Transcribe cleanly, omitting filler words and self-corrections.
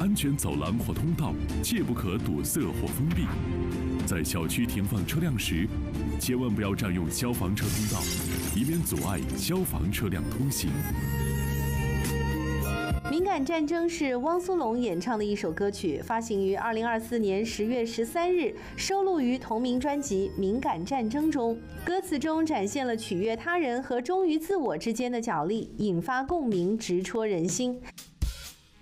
安全走廊或通道切不可堵塞或封闭。在小区停放车辆时，千万不要占用消防车通道，以免阻碍消防车辆通行。 《敏感战争》是汪苏泷演唱的一首歌曲，发行于2024年10月13日，收录于同名专辑《敏感战争》中。歌词中展现了取悦他人和忠于自我之间的角力，引发共鸣，直戳人心。